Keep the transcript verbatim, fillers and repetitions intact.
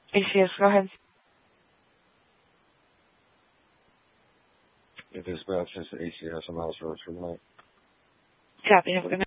A C S, go ahead. If dispatch is A C S, I'm out of service for the night. Copy. Have a good night.